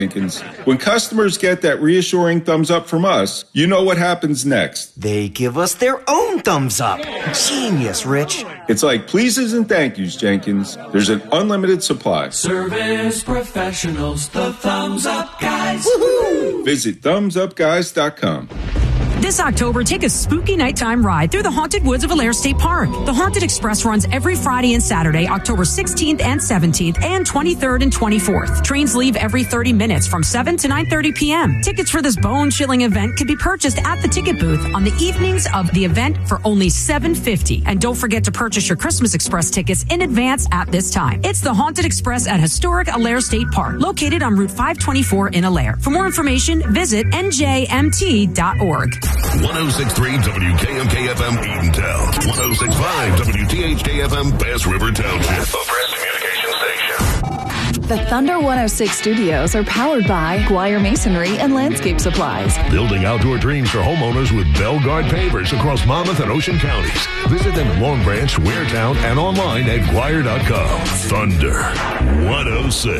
Jenkins. When customers get that reassuring thumbs up from us, you know what happens next. They give us their own thumbs up. Genius, Rich. It's like pleases and thank yous, Jenkins. There's an unlimited supply. Service professionals, the thumbs up guys. Woohoo! Visit thumbsupguys.com. This October, take a spooky nighttime ride through the haunted woods of Allaire State Park. The Haunted Express runs every Friday and Saturday, October 16th and 17th, and 23rd and 24th. Trains leave every 30 minutes from 7 to 9:30 p.m. Tickets for this bone-chilling event can be purchased at the ticket booth on the evenings of the event for only $7.50. And don't forget to purchase your Christmas Express tickets in advance at this time. It's the Haunted Express at historic Allaire State Park, located on Route 524 in Allaire. For more information, visit njmt.org. 106.3 WKMK-FM Edenton. 106.5 WTHK-FM Bass River Township. A Press Communication Station. The Thunder 106 studios are powered by Guire Masonry and Landscape Supplies. Building outdoor dreams for homeowners with Belgard pavers across Monmouth and Ocean counties. Visit them in Long Branch, Waretown, and online at Guire.com. Thunder 106.